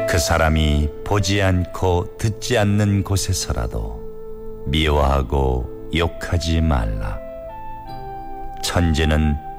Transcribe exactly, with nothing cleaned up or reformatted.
그 사람이 보지 않고 듣지 않는 곳에서라도 미워하고 욕하지 말라. 천재는